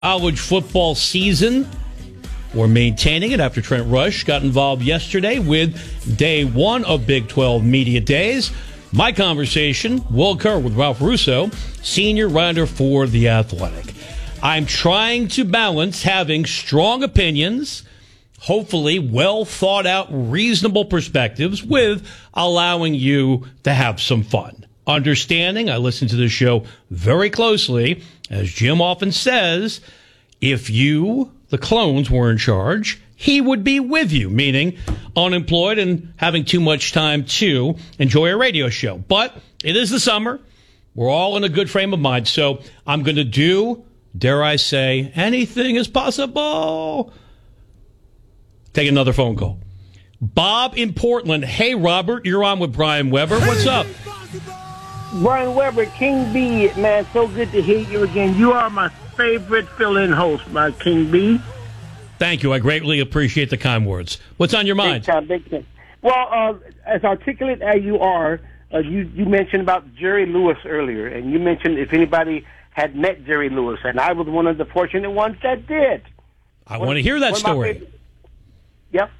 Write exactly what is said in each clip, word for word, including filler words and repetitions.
College football season. We're maintaining it after Trent Rush got involved yesterday with day one of Big twelve Media Days. My conversation will occur with Ralph Russo, senior writer for The Athletic. I'm trying to balance having strong opinions, hopefully well thought out, reasonable perspectives, with allowing you to have some fun. Understanding, I listen to the show very closely. As Jim often says, if you, the clones, were in charge, he would be with you, meaning unemployed and having too much time to enjoy a radio show. But it is the summer. We're all in a good frame of mind. So I'm going to do, dare I say, anything is possible. Take another phone call. Bob in Portland. Hey, Robert, you're on with Brian Weber. What's up? Brian Weber, King B, man, so good to hear you again. You are my favorite fill-in host, my King B. Thank you. I greatly appreciate the kind words. What's on your mind? Big time, big time. Well, uh, as articulate as you are, uh, you, you mentioned about Jerry Lewis earlier, and you mentioned if anybody had met Jerry Lewis, and I was one of the fortunate ones that did. I one, want to hear that story. Yep.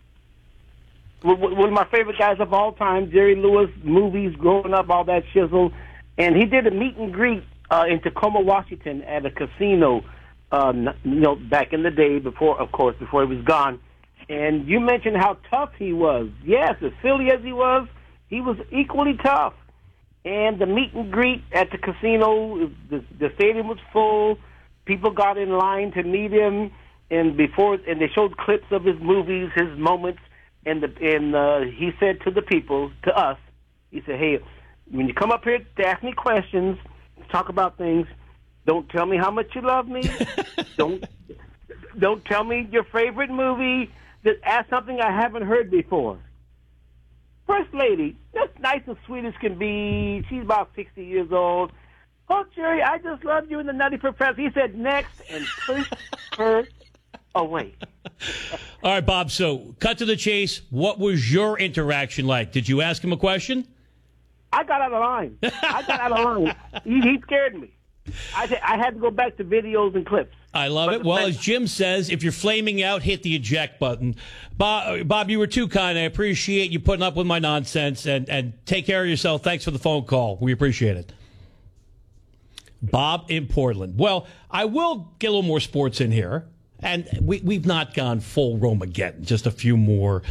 One of my favorite guys of all time, Jerry Lewis, movies, growing up, all that shizzle. And he did a meet and greet uh, in Tacoma, Washington at a casino, uh, you know, back in the day, before, of course, before he was gone. And you mentioned how tough he was. Yes, as silly as he was, he was equally tough. And the meet and greet at the casino, the, the stadium was full. People got in line to meet him. And before, and they showed clips of his movies, his moments. And, the, and uh, he said to the people, to us, he said, hey, when you come up here to ask me questions, talk about things, don't tell me how much you love me. don't don't tell me your favorite movie. Just ask something I haven't heard before. First lady, just nice and sweet as can be. She's about sixty years old. Oh, Jerry, I just love you and the Nutty Professor. He said, next, and pushed her away. All right, Bob, so cut to the chase. What was your interaction like? Did you ask him a question? I got out of line. I got out of line. He, he scared me. I, I had to go back to videos and clips. I love but it. Well, as Jim says, if you're flaming out, hit the eject button. Bob, Bob, you were too kind. I appreciate you putting up with my nonsense, and, and take care of yourself. Thanks for the phone call. We appreciate it. Bob in Portland. Well, I will get a little more sports in here. And we, we've not gone full Rome-ageddon, just a few more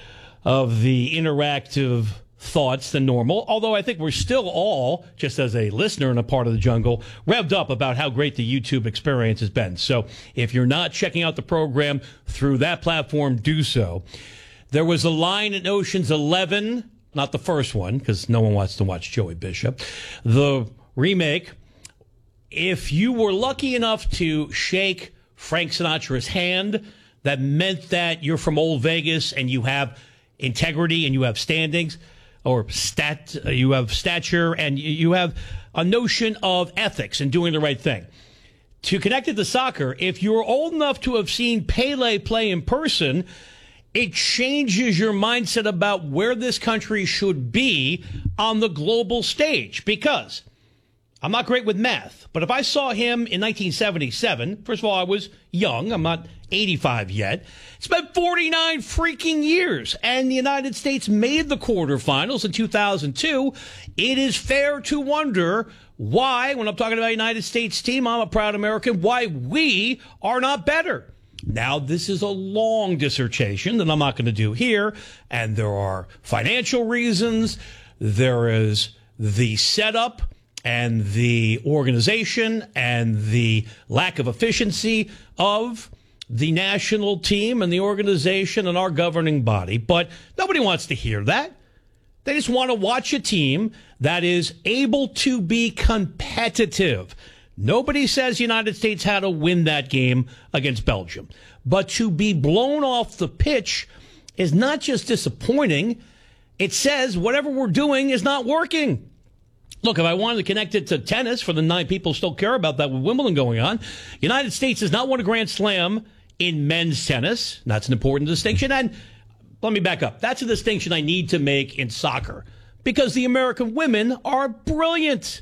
of the interactive thoughts than normal. Although I think we're still all, just as a listener and a part of the jungle, revved up about how great the YouTube experience has been. So if you're not checking out the program through that platform, do so. There was a line in Ocean's Eleven, not the first one, because no one wants to watch Joey Bishop, the remake. If you were lucky enough to shake Frank Sinatra's hand, that meant that you're from Old Vegas and you have integrity and you have standings, or stat, you have stature, and you have a notion of ethics and doing the right thing. To connect it to soccer, if you're old enough to have seen Pele play in person, it changes your mindset about where this country should be on the global stage. Because I'm not great with math, but if I saw him in nineteen seventy-seven, first of all, I was young. I'm not eighty-five yet. It's been forty-nine freaking years, and the United States made the quarterfinals in two thousand two. It is fair to wonder why, when I'm talking about the United States team, I'm a proud American, why we are not better. Now, this is a long dissertation that I'm not going to do here, and there are financial reasons. There is the setup and the organization and the lack of efficiency of the national team and the organization and our governing body. But nobody wants to hear that. They just want to watch a team that is able to be competitive. Nobody says the United States had to win that game against Belgium. But to be blown off the pitch is not just disappointing. It says whatever we're doing is not working. Look, if I wanted to connect it to tennis, for the nine people who still care about that with Wimbledon going on, United States has not won a Grand Slam in men's tennis. That's an important distinction. And let me back up. That's a distinction I need to make in soccer, because the American women are brilliant.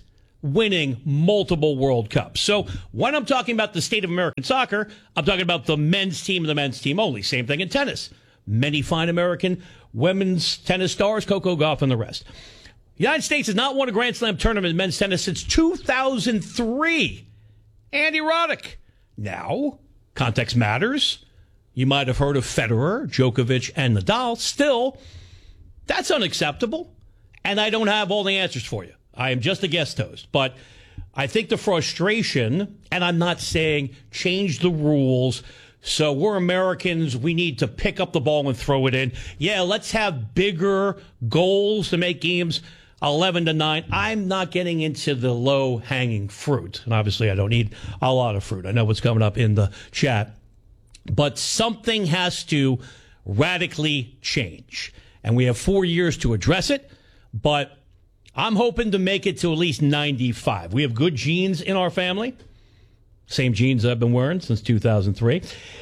winning multiple World Cups. So when I'm talking about the state of American soccer, I'm talking about the men's team and the men's team only. Same thing in tennis. Many fine American women's tennis stars, Coco Gauff and the rest. The United States has not won a Grand Slam tournament in men's tennis since two thousand three. Andy Roddick. Now, context matters. You might have heard of Federer, Djokovic, and Nadal. Still, that's unacceptable. And I don't have all the answers for you. I am just a guest host. But I think the frustration, and I'm not saying change the rules, so we're Americans, we need to pick up the ball and throw it in. Yeah, let's have bigger goals to make games eleven to nine. I'm not getting into the low-hanging fruit. And obviously, I don't need a lot of fruit. I know what's coming up in the chat. But something has to radically change. And we have four years to address it. But I'm hoping to make it to at least ninety-five. We have good genes in our family. Same jeans I've been wearing since two thousand three.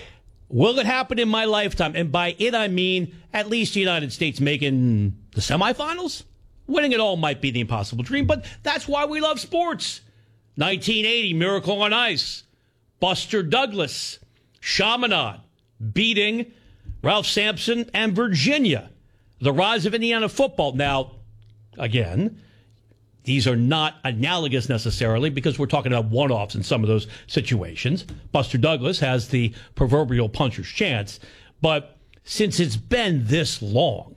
Will it happen in my lifetime? And by it, I mean at least the United States making the semifinals? Winning it all might be the impossible dream, but that's why we love sports. nineteen eighty, Miracle on Ice. Buster Douglas. Chaminade. Beating Ralph Sampson and Virginia. The rise of Indiana football. Now, again, these are not analogous necessarily because we're talking about one-offs in some of those situations. Buster Douglas has the proverbial puncher's chance. But since it's been this long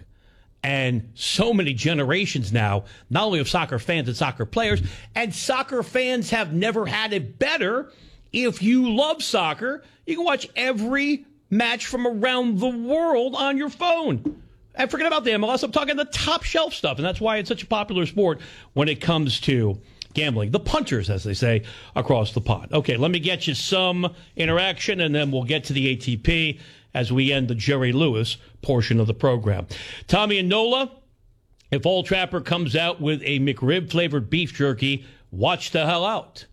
and so many generations now, not only of soccer fans and soccer players, and soccer fans have never had it better. If you love soccer, you can watch every match from around the world on your phone. And forget about the M L S. I'm talking the top shelf stuff. And that's why it's such a popular sport when it comes to gambling. The punters, as they say, across the pond. Okay, let me get you some interaction, and then we'll get to the A T P as we end the Jerry Lewis portion of the program. Tommy and Nola, if Old Trapper comes out with a McRib-flavored beef jerky, watch the hell out.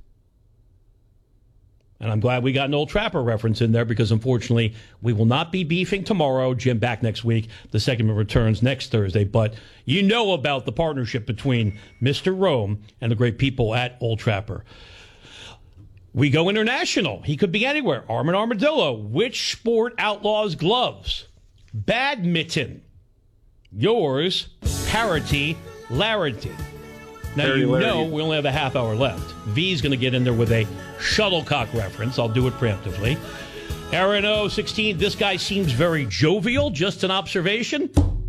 And I'm glad we got an Old Trapper reference in there because, unfortunately, we will not be beefing tomorrow. Jim back next week. The segment returns next Thursday. But you know about the partnership between Mister Rome and the great people at Old Trapper. We go international. He could be anywhere. Armin Armadillo. Which sport outlaws gloves? Badminton. Yours, Parity Larity. Now, Very you Larry. know we only have a half hour left. V's going to get in there with a shuttlecock reference. I'll do it preemptively. Aaron O sixteen, this guy seems very jovial. Just an observation.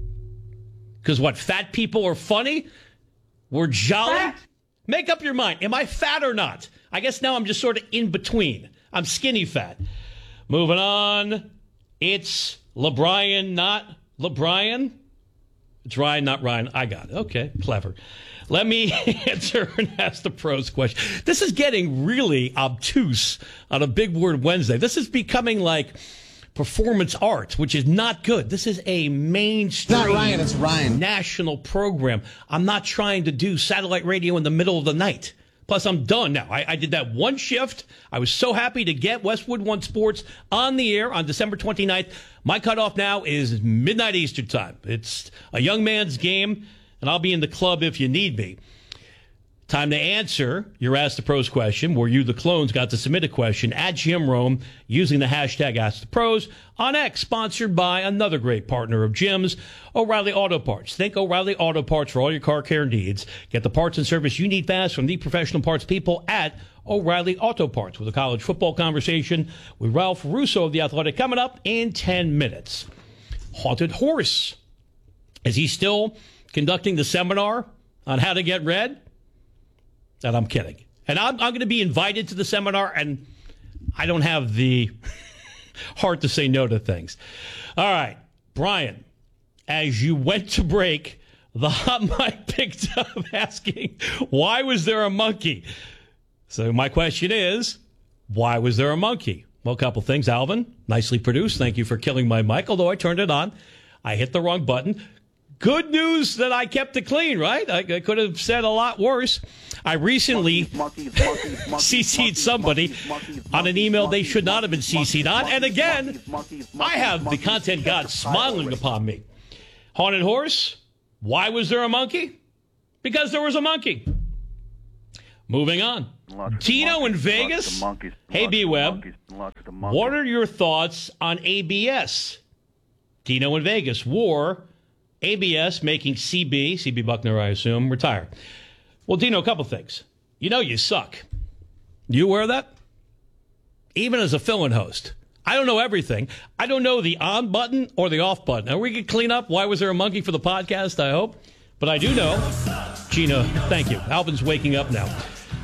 Because what, fat people are funny? We're jolly? Fat. Make up your mind. Am I fat or not? I guess now I'm just sort of in between. I'm skinny fat. Moving on. It's LeBrian, not LeBrian. It's Ryan, not Ryan. I got it. Okay, clever. Let me answer and ask the pros question. This is getting really obtuse on a Big Word Wednesday. This is becoming like performance art, which is not good. This is a mainstream it's not Ryan, it's Ryan. national program. I'm not trying to do satellite radio in the middle of the night. Plus, I'm done now. I, I did that one shift. I was so happy to get Westwood One Sports on the air on December twenty-ninth. My cutoff now is midnight Eastern time. It's a young man's game, and I'll be in the club if you need me. Time to answer your Ask the Pros question, where you, the clones, got to submit a question at Jim Rome using the hashtag Ask the Pros on X, sponsored by another great partner of Jim's, O'Reilly Auto Parts. Think O'Reilly Auto Parts for all your car care needs. Get the parts and service you need fast from the professional parts people at O'Reilly Auto Parts, with a college football conversation with Ralph Russo of The Athletic coming up in ten minutes. Haunted Horse. Is he still conducting the seminar on how to get red? And I'm kidding. And I'm, I'm going to be invited to the seminar, and I don't have the heart to say no to things. All right, Brian, as you went to break, the hot mic picked up asking, why was there a monkey? So my question is, why was there a monkey? Well, a couple things. Alvin, nicely produced. Thank you for killing my mic, although I turned it on. I hit the wrong button. Good news that I kept it clean, right? I, I could have said a lot worse. I recently C C'd somebody on an email they should not have been C C'd on. And again, I have the content god smiling upon me. Haunted Horse, why was there a monkey? Because there was a monkey. Moving on. Tino in Vegas. Hey, B-Web. What are your thoughts on A B S? Tino in Vegas. War. A B S making C B, C B Buckner, I assume, retire. Well, Dino, a couple things. You know you suck. You aware of that? Even as a fill-in host. I don't know everything. I don't know the on button or the off button. Are we going to clean up? Why was there a monkey for the podcast? I hope. But I do know. Gina, thank you. Alvin's waking up now.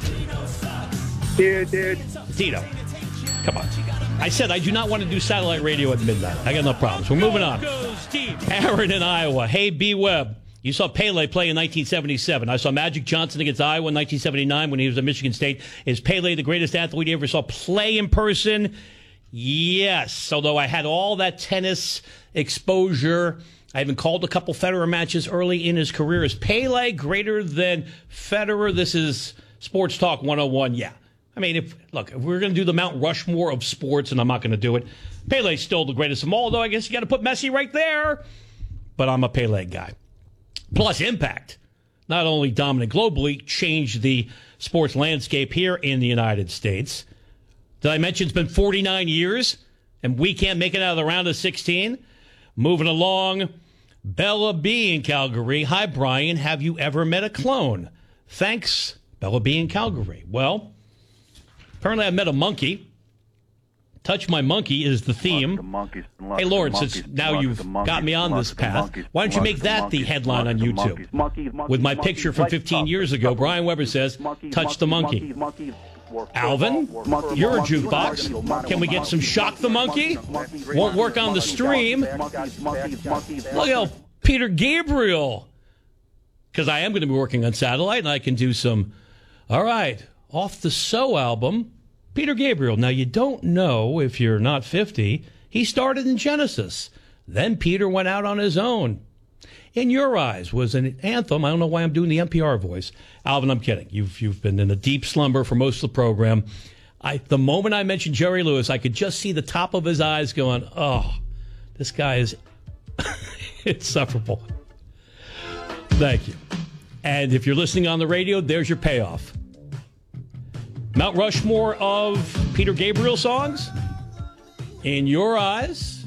Dude, dude. Tito, come on. I said I do not want to do satellite radio at midnight. I got no problems. We're moving on. Aaron in Iowa. Hey, B-Web. You saw Pele play in nineteen seventy-seven. I saw Magic Johnson against Iowa in nineteen seventy-nine when he was at Michigan State. Is Pele the greatest athlete you ever saw play in person? Yes. Although I had all that tennis exposure. I even called a couple Federer matches early in his career. Is Pele greater than Federer? This is Sports Talk one oh one. Yeah. I mean, if look, if we're going to do the Mount Rushmore of sports, and I'm not going to do it, Pele's still the greatest of them all, though I guess you got to put Messi right there. But I'm a Pele guy. Plus impact. Not only dominant globally, changed the sports landscape here in the United States. Did I mention it's been forty-nine years, and we can't make it out of the round of sixteen? Moving along, Bella B in Calgary. Hi, Brian. Have you ever met a clone? Thanks, Bella B in Calgary. Well, apparently I met a monkey. Touch My Monkey is the theme. Hey, Lawrence, it's, now you've got me on this path. Why don't you make that the headline on YouTube? With my picture from fifteen years ago, Brian Weber says, touch the monkey. Alvin, you're a jukebox. Can we get some Shock the Monkey? Won't work on the stream. Look how Peter Gabriel, because I am going to be working on satellite, and I can do some, all right, Off the So album. Peter Gabriel. Now, you don't know if you're not fifty. He started in Genesis. Then Peter went out on his own. In Your Eyes was an anthem. I don't know why I'm doing the N P R voice. Alvin, I'm kidding. You've you've been in a deep slumber for most of the program. I the moment I mentioned Jerry Lewis, I could just see the top of his eyes going, oh, this guy is insufferable. Thank you. And if you're listening on the radio, there's your payoff. Mount Rushmore of Peter Gabriel songs. In Your Eyes.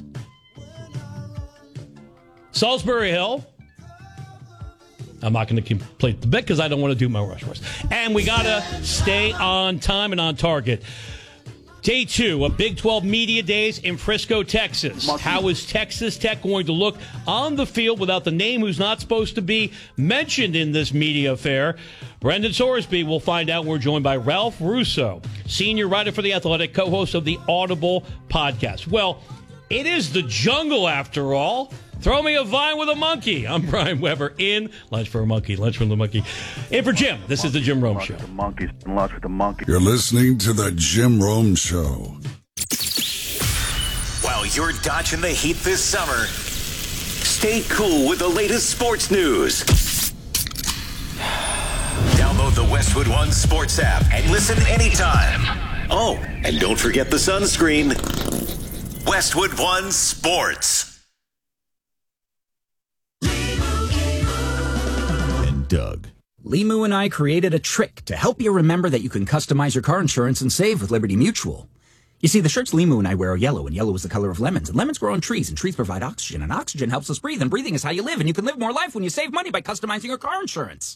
Salisbury Hill. I'm not going to complete the bit because I don't want to do Mount Rushmore. And we got to stay on time and on target. Day two of Big twelve Media Days in Frisco, Texas. How is Texas Tech going to look on the field without the name who's not supposed to be mentioned in this media affair? Brendan Sorsby will find out. We're joined by Ralph Russo, senior writer for The Athletic, co-host of the Audible podcast. Well, it is the jungle after all. Throw me a vine with a monkey. I'm Brian Weber in Lunch for a Monkey, Lunch from the Monkey. In for Jim, this is the Jim Rome Show. Lunch with the monkey. You're listening to the Jim Rome Show. While you're dodging the heat this summer, stay cool with the latest sports news. Download the Westwood One Sports app and listen anytime. Oh, and don't forget the sunscreen. Westwood One Sports. Doug. Limu and I created a trick to help you remember that you can customize your car insurance and save with Liberty Mutual. You see, the shirts Limu and I wear are yellow, and yellow is the color of lemons, and lemons grow on trees, and trees provide oxygen, and oxygen helps us breathe, and breathing is how you live, and you can live more life when you save money by customizing your car insurance.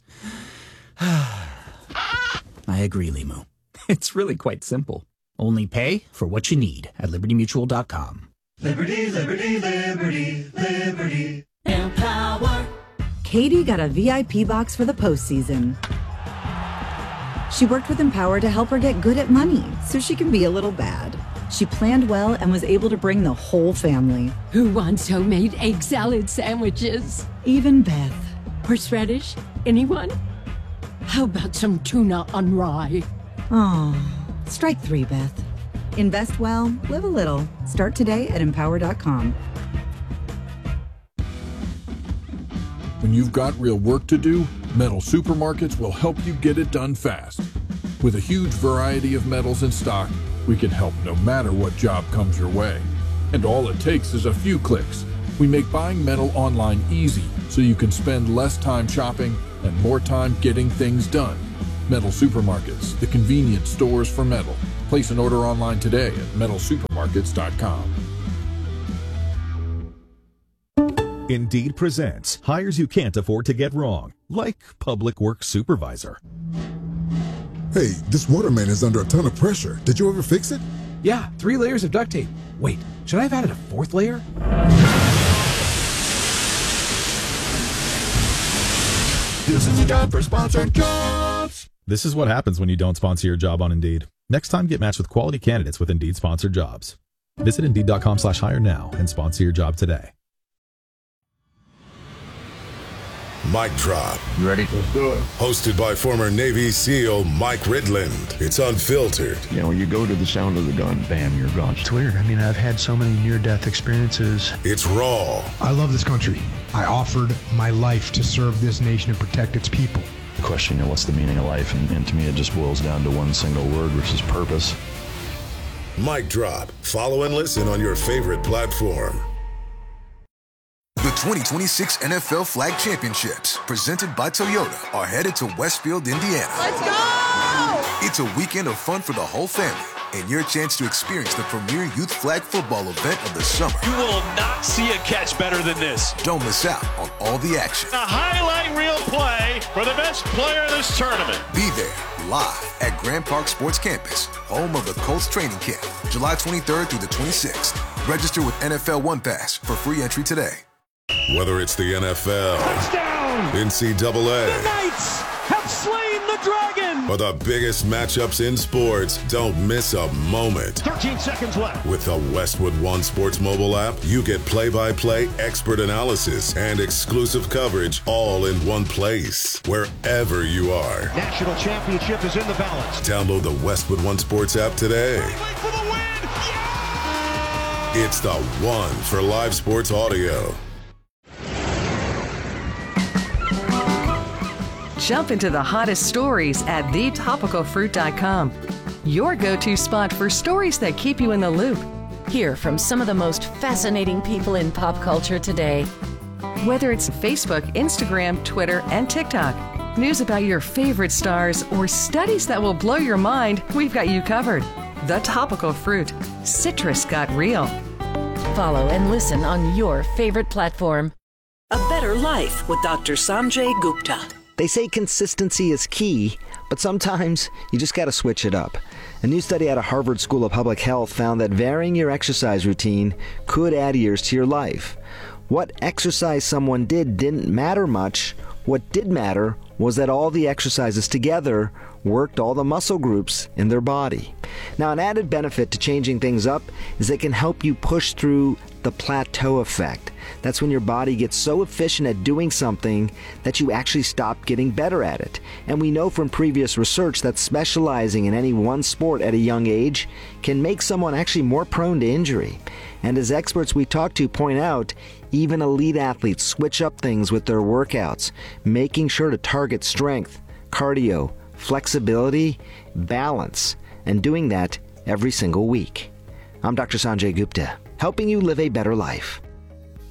I agree, Limu. It's really quite simple. Only pay for what you need at liberty mutual dot com. Liberty, liberty, liberty, liberty. Empower. Katie got a V I P box for the postseason. She worked with Empower to help her get good at money so she can be a little bad. She planned well and was able to bring the whole family. Who wants homemade egg salad sandwiches? Even Beth. Horseradish? Anyone? How about some tuna on rye? Oh, strike three, Beth. Invest well, live a little. Start today at empower dot com. When you've got real work to do, Metal Supermarkets will help you get it done fast. With a huge variety of metals in stock, we can help no matter what job comes your way. And all it takes is a few clicks. We make buying metal online easy so you can spend less time shopping and more time getting things done. Metal Supermarkets, the convenient stores for metal. Place an order online today at metal supermarkets dot com. Indeed presents hires you can't afford to get wrong, like public works supervisor. Hey, this waterman is under a ton of pressure. Did you ever fix it? Yeah, three layers of duct tape. Wait, should I have added a fourth layer? This is a job for sponsored jobs. This is what happens when you don't sponsor your job on Indeed. Next time, get matched with quality candidates with Indeed sponsored jobs. Visit Indeed.com slash hire now and sponsor your job today. Mic Drop. You ready? Let's do it. Hosted by former Navy SEAL Mike Ridland. It's unfiltered. You know, you go to the sound of the gun, bam, you're gone. It's weird. I mean, I've had so many near-death experiences. It's raw. I love this country. I offered my life to serve this nation and protect its people. The question, you know, what's the meaning of life? And, and to me, it just boils down to one single word, which is purpose. Mic Drop. Follow and listen on your favorite platform. The twenty twenty-six N F L Flag Championships, presented by Toyota, are headed to Westfield, Indiana. Let's go! It's a weekend of fun for the whole family, and your chance to experience the premier youth flag football event of the summer. You will not see a catch better than this. Don't miss out on all the action. A highlight reel play for the best player in this tournament. Be there, live at Grand Park Sports Campus, home of the Colts training camp, July twenty-third through the twenty-sixth. Register with N F L One Pass for free entry today. Whether it's the N F L, touchdown, N C double A, the Knights have slain the dragon, or the biggest matchups in sports, don't miss a moment. thirteen seconds left. With the Westwood One Sports mobile app, you get play-by-play expert analysis and exclusive coverage all in one place, wherever you are. National championship is in the balance. Download the Westwood One Sports app today. Wait for the win! Yeah! It's the one for live sports audio. Jump into the hottest stories at the topical fruit dot com. Your go-to spot for stories that keep you in the loop. Hear from some of the most fascinating people in pop culture today. Whether it's Facebook, Instagram, Twitter, and TikTok, news about your favorite stars, or studies that will blow your mind, we've got you covered. The Topical Fruit. Citrus got real. Follow and listen on your favorite platform. A Better Life with Doctor Sanjay Gupta. They say consistency is key, but sometimes you just gotta switch it up. A new study out of Harvard School of Public Health found that varying your exercise routine could add years to your life. What exercise someone did didn't matter much. What did matter was that all the exercises together worked all the muscle groups in their body. Now, an added benefit to changing things up is they can help you push through the plateau effect. That's when your body gets so efficient at doing something that you actually stop getting better at it. And we know from previous research that specializing in any one sport at a young age can make someone actually more prone to injury. And as experts we talk to point out, even elite athletes switch up things with their workouts, making sure to target strength, cardio, flexibility, balance, and doing that every single week. I'm Doctor Sanjay Gupta, helping you live a better life.